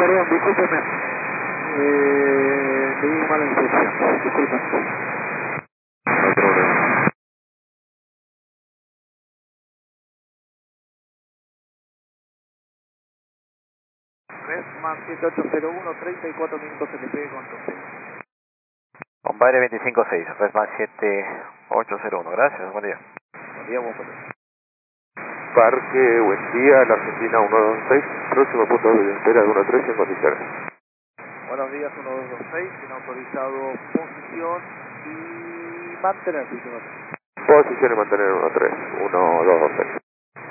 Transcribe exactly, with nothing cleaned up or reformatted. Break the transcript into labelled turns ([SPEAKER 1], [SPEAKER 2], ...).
[SPEAKER 1] perdón, discúlpeme. Eh, le di mala instrucción, disculpen.
[SPEAKER 2] No hay problema.
[SPEAKER 1] Resman siete ocho cero uno, treinta y cuatro minutos L P con Tosé.
[SPEAKER 2] Bombardier veinticinco seis, Resman siete ocho cero uno, gracias, buen día.
[SPEAKER 1] Buen día, buen día.
[SPEAKER 3] Parque, buen día, la Argentina uno dos seis, próximo punto de espera de uno tres en condiciones.
[SPEAKER 1] Buenos días, uno dos dos seis, tiene autorizado posición y mantener, sí, señor.
[SPEAKER 3] Posición y mantener uno tres, uno dos dos seis.